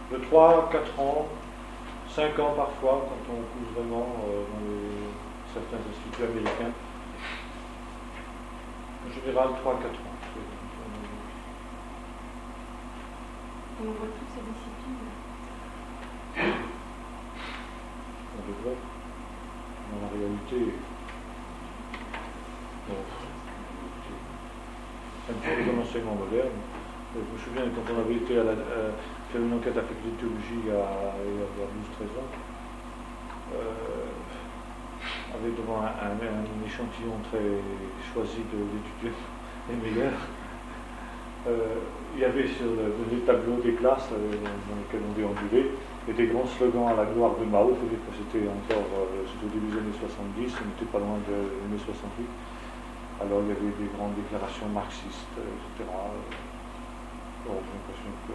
de 3, 4 ans, 5 ans parfois, quand on pousse vraiment dans certains instituts américains. En général, 3 à 4 ans. Et on voit toutes ces disciplines. On devrait. Dans la réalité, bon, c'est un petit peu comme l'enseignement moderne. Je me souviens quand on avait été faire une enquête à la faculté de théologie il y a 12-13 ans, avec devant un échantillon très choisi d'étudiants les meilleurs. Il y avait sur les tableaux des classes dans lesquels on déambulait des grands slogans à la gloire de Mao. Il faut dire que c'était au début des années 70, on n'était pas loin de l'année 68. Alors il y avait des grandes déclarations marxistes, etc. Bon, j'ai l'impression que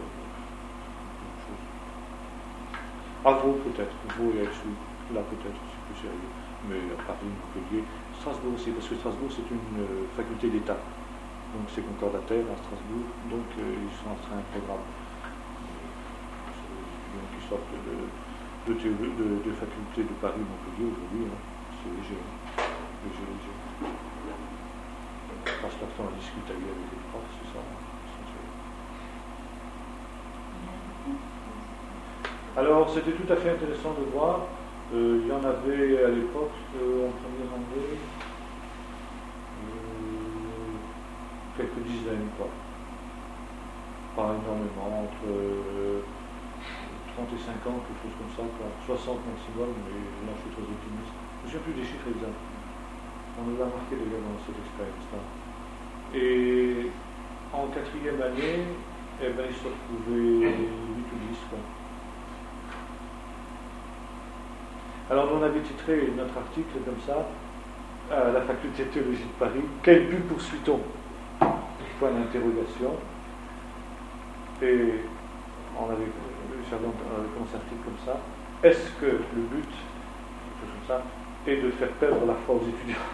à Vaud peut-être, Vaud et Elswick, là peut-être c'est plus sérieux, mais à Paris, Montpellier, Strasbourg aussi, parce que Strasbourg c'est une faculté d'État. Donc c'est concordataire à Strasbourg, donc ils sont en train de programme. Qui sortent de faculté de Paris Montpellier aujourd'hui, hein. C'est léger. On passe leur temps à discuter avec les profs, c'est ça. Alors c'était tout à fait intéressant de voir. Il y en avait à l'époque, en première année, quelques dizaines, quoi. Pas énormément, entre 30 et 50, quelque chose comme ça, quoi. 60 maximum, mais là je suis très optimiste. Je ne me souviens plus des chiffres exacts. On nous l'a marqué déjà dans cette expérience-là. Et en quatrième année, eh ben, ils se retrouvaient 8 ou 10, quoi. Alors on avait titré notre article comme ça, à la faculté de théologie de Paris, quel but poursuit-on? Point d'interrogation. Et on avait commencé l'article comme ça. Est-ce que le but, quelque chose comme ça, est de faire perdre la foi aux étudiants?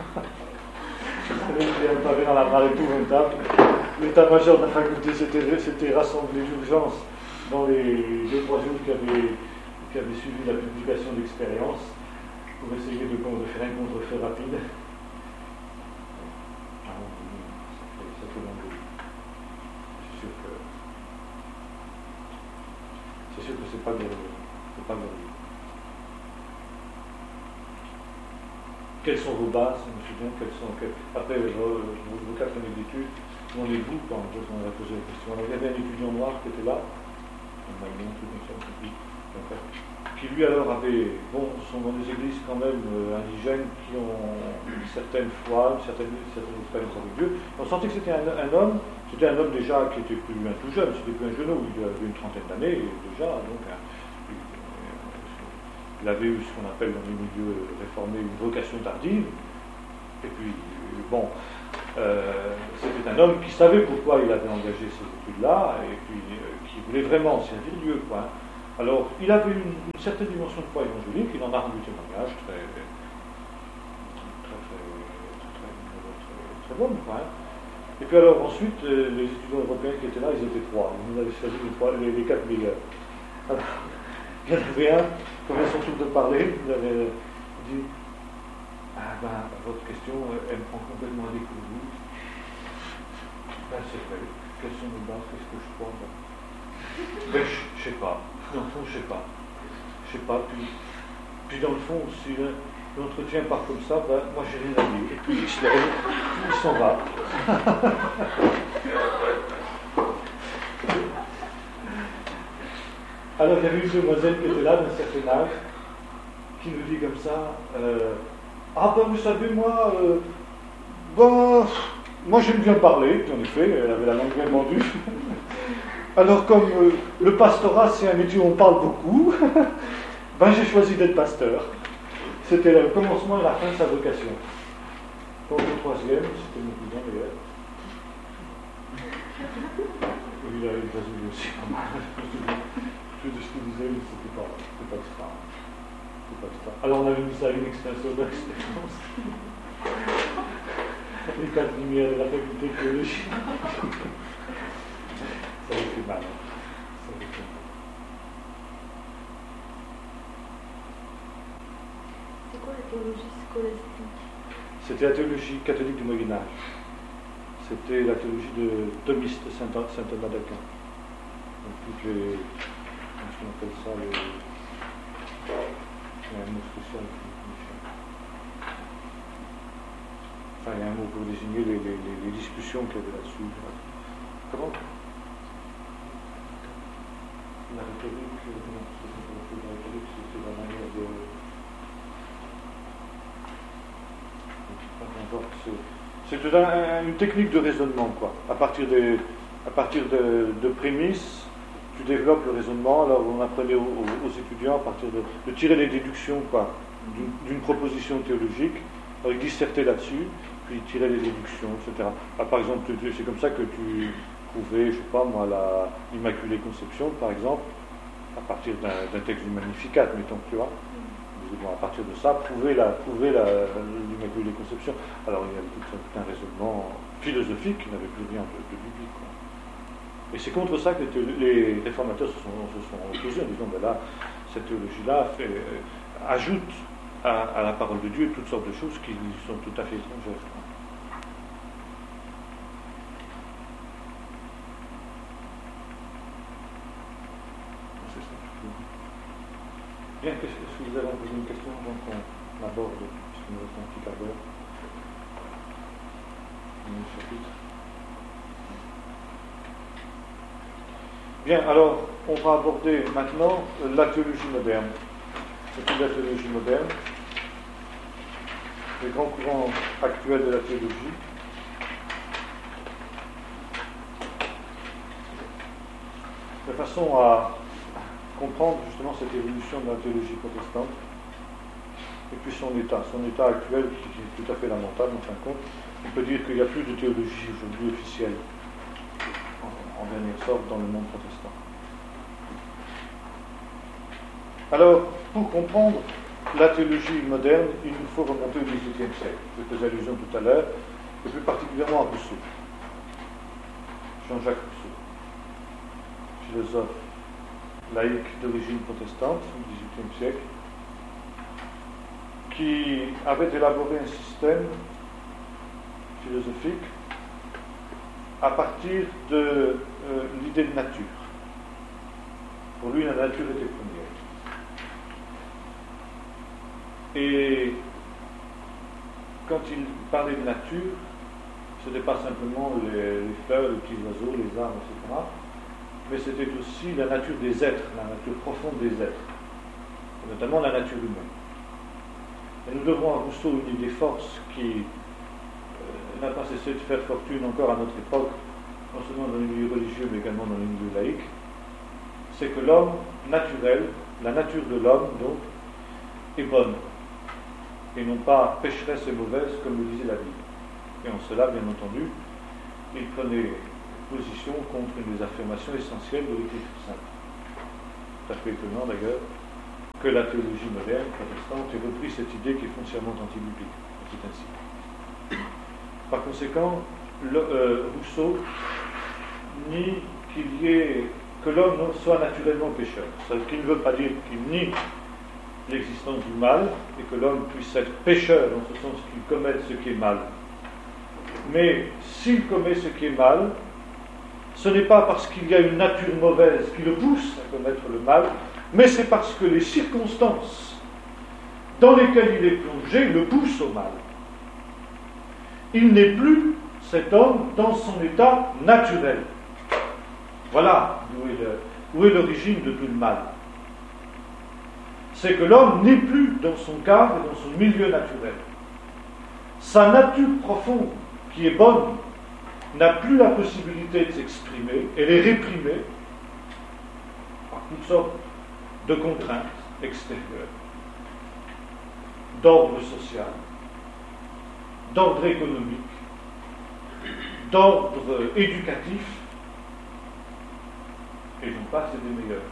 Il y avait dans la barre épouvantable. L'état-major de la faculté s'était rassemblé d'urgence dans les 2-3 jours qui avaient suivi la publication d'expérience pour essayer de faire un contre-fait rapide. C'est sûr que c'est pas glorieux. Quelles sont vos bases? Je me souviens après vos 4 années d'études, où en êtes-vous quand on a posé la question? Alors, il y avait un étudiant noir qui était là, qui lui alors avait, sont dans des églises quand même indigènes qui ont une certaine foi, une certaine expérience avec Dieu. On sentait que c'était un homme déjà qui était plus un tout jeune, c'était plus un genou, il avait une trentaine d'années déjà, donc il avait eu ce qu'on appelle dans les milieux réformés une vocation tardive, et puis c'était un homme qui savait pourquoi il avait engagé ces études-là, et puis qui voulait vraiment servir Dieu, quoi. Alors, il avait une certaine dimension de foi évangélique, il en a rendu témoignage très bonne, quoi. Et puis alors ensuite, les étudiants européens qui étaient là, ils étaient 3. Ils avaient choisi les 4 meilleurs. Alors, il y en avait un, comme à son tour de parler, il avait dit votre question, elle me prend complètement à découvrir. C'est vrai. Quelles sont mes bases? Qu'est-ce que je crois? Je sais pas. Dans le fond, je sais pas. Puis dans le fond, si l'entretien part comme ça, moi j'ai rien à dire. Et puis il se lève, il s'en va. Alors il y avait une demoiselle qui était là d'un certain âge, qui nous dit comme ça, vous savez, moi j'aime bien parler, puis en effet, elle avait la langue bien vendue. Alors comme le pastorat c'est un métier où on parle beaucoup, j'ai choisi d'être pasteur. C'était le commencement et la fin de sa vocation. Donc le 3e, c'était mon cousin d'ailleurs. Il a résolu aussi pas mal. Tout de ce qu'il disait, c'était pas extra. Alors on avait mis ça à une extension d'expérience. Les 4 lumières de la faculté de théologie. Ça avait fait mal. théologie scolastique? C'était la théologie catholique du Moyen-Âge. C'était la théologie de Thomiste de saint Thomas d'Aquin. Donc toutes les... Comment est-ce qu'on appelle ça les... Il y a un mot spécial. Enfin, il y a un mot pour désigner les discussions qu'il y avait là-dessus. Comment? La rhétorique, non, c'est la rhétorique, c'est la manière de... C'est une technique de raisonnement, quoi. À partir de prémices, tu développes le raisonnement. Alors on apprenait aux étudiants à partir de tirer les déductions, quoi, d'une proposition théologique, alors ils dissertaient là-dessus, puis ils tiraient les déductions, etc. Alors, par exemple, c'est comme ça que tu prouvais, je sais pas moi, l'Immaculée Conception, par exemple, à partir d'un texte du Magnificat, mettons, tu vois. Bon, à partir de ça, prouver l'Immaculée Conception. Alors il y avait tout un raisonnement philosophique qui n'avait plus rien de biblique, quoi. Et c'est contre ça que les réformateurs se sont opposés en disant, ben là, cette théologie-là ajoute à la parole de Dieu toutes sortes de choses qui sont tout à fait étrangères. C'est ça. Bien, est-ce que vous avez posé une question avant qu'on aborde, puisqu'il nous reste un petit quart d'heure, le chapitre. Bien, alors, on va aborder maintenant la théologie moderne. C'est la théologie moderne, les grands courants actuels de la théologie. De façon à comprendre justement cette évolution de la théologie protestante et puis son état actuel qui est tout à fait lamentable en fin de compte. On peut dire qu'il n'y a plus de théologie aujourd'hui officielle en dernière sorte dans le monde protestant. Alors, pour comprendre la théologie moderne, il nous faut remonter au XVIIIe siècle. Je faisais allusion tout à l'heure, et plus particulièrement à Rousseau. Jean-Jacques Rousseau, philosophe laïque d'origine protestante au XVIIIe siècle, qui avait élaboré un système philosophique à partir de l'idée de nature. Pour lui, la nature était première. Et quand il parlait de nature, ce n'était pas simplement les fleurs, les petits oiseaux, les arbres, etc., mais c'était aussi la nature des êtres, la nature profonde des êtres, et notamment la nature humaine. Et nous devons à Rousseau une des forces qui n'a pas cessé de faire fortune encore à notre époque, non seulement dans les milieux religieux, mais également dans les milieux laïques, c'est que l'homme naturel, la nature de l'homme, donc, est bonne, et non pas pécheresse et mauvaise, comme le disait la Bible. Et en cela, bien entendu, il prenait position contre une des affirmations essentielles de l'Écriture sainte. C'est tout à fait étonnant d'ailleurs que la théologie moderne, protestante, ait repris cette idée qui est foncièrement anti-biblique. C'est ainsi. Par conséquent, Rousseau nie que l'homme soit naturellement pécheur. Ce qui ne veut pas dire qu'il nie l'existence du mal et que l'homme puisse être pécheur dans ce sens qu'il commette ce qui est mal. Mais s'il commet ce qui est mal, ce n'est pas parce qu'il y a une nature mauvaise qui le pousse à commettre le mal, mais c'est parce que les circonstances dans lesquelles il est plongé le poussent au mal. Il n'est plus, cet homme, dans son état naturel. Voilà où est l'origine de tout le mal. C'est que l'homme n'est plus dans son cadre et dans son milieu naturel. Sa nature profonde, qui est bonne, n'a plus la possibilité de s'exprimer, elle est réprimée par toutes sortes de contraintes extérieures, d'ordre social, d'ordre économique, d'ordre éducatif, et j'en passe et des meilleurs.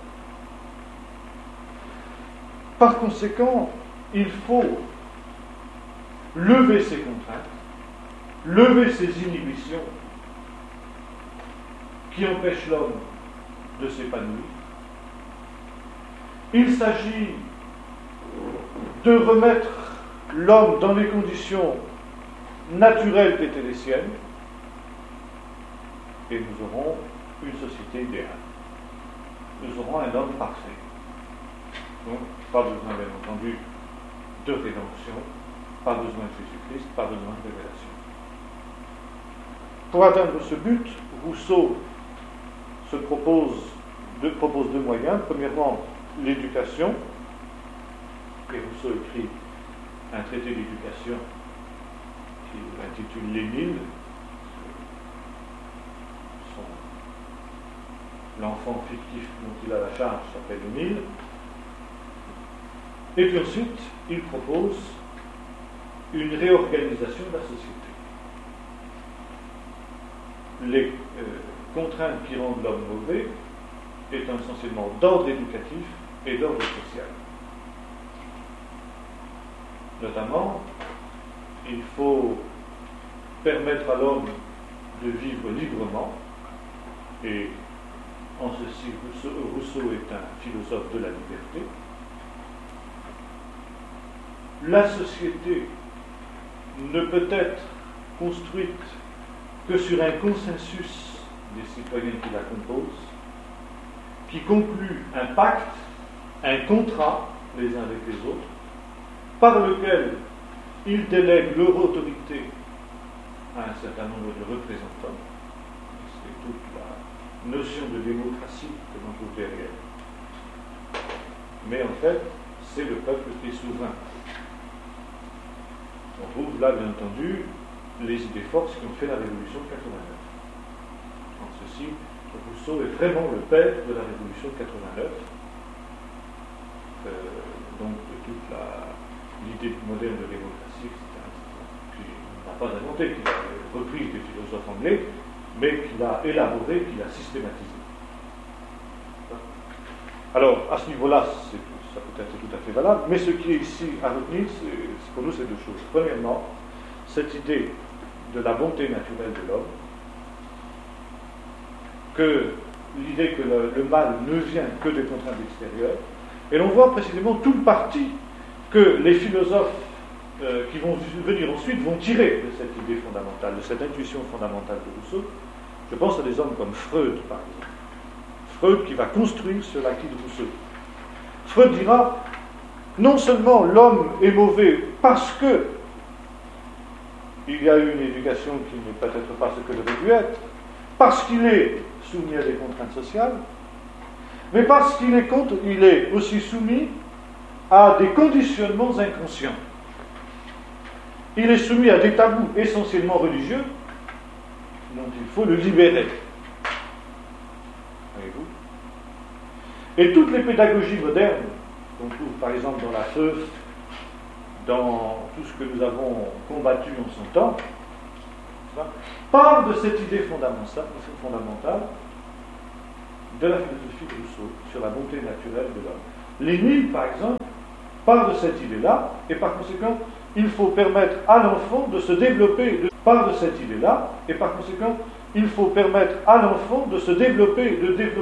Par conséquent, il faut lever ces contraintes, lever ces inhibitions qui empêchent l'homme de s'épanouir. Il s'agit de remettre l'homme dans les conditions naturelles qui étaient les siennes, et nous aurons une société idéale. Nous aurons un homme parfait. Donc, pas besoin, bien entendu, de rédemption, pas besoin de Jésus-Christ, pas besoin de révélation. Pour atteindre ce but, Rousseau propose deux moyens. Premièrement, l'éducation. Et Rousseau écrit un traité d'éducation qu'il intitule l'Émile. L'enfant fictif dont il a la charge s'appelle Émile. Et puis ensuite, il propose une réorganisation de la société. Les contraintes qui rendent l'homme mauvais étant essentiellement d'ordre éducatif et d'ordre social. Notamment, il faut permettre à l'homme de vivre librement, et en ceci Rousseau est un philosophe de la liberté. La société ne peut être construite que sur un consensus des citoyens qui la composent, qui conclut un pacte, un contrat les uns avec les autres, par lequel ils délèguent leur autorité à un certain nombre de représentants. C'est toute la notion de démocratie que l'on trouve derrière. Mais en fait, c'est le peuple qui est souverain. On trouve là, bien entendu, les idées fortes qui ont fait la Révolution de 89. En ceci, Rousseau est vraiment le père de la Révolution de 89. Donc, de toute l'idée moderne de démocratie, etc. Puis, il n'a pas inventé, qu'il a repris des philosophes anglais, mais qu'il a élaboré, qu'il a systématisé. Alors, à ce niveau-là, ça peut être tout à fait valable, mais ce qui est ici à retenir, pour nous, c'est deux choses. Premièrement, cette idée de la bonté naturelle de l'homme, que l'idée que le mal ne vient que des contraintes extérieures, et l'on voit précisément tout le parti que les philosophes qui vont venir ensuite vont tirer de cette idée fondamentale, de cette intuition fondamentale de Rousseau. Je pense à des hommes comme Freud, par exemple. Freud qui va construire sur l'acquis de Rousseau. Freud dira, non seulement l'homme est mauvais parce que il y a eu une éducation qui n'est peut-être pas ce qu'elle aurait dû être, parce qu'il est soumis à des contraintes sociales, mais parce qu'il est aussi soumis à des conditionnements inconscients. Il est soumis à des tabous essentiellement religieux dont il faut le libérer. Voyez-vous ? Et toutes les pédagogies modernes, qu'on trouve par exemple dans la FEUF, dans tout ce que nous avons combattu en son temps, parlent de cette idée fondamentale de la philosophie de Rousseau sur la bonté naturelle de l'homme. L'Émile, par exemple, parle de cette idée-là, et par conséquent, il faut permettre à l'enfant de se développer, parle de cette idée-là, et par conséquent, il faut permettre à l'enfant de se développer, de développer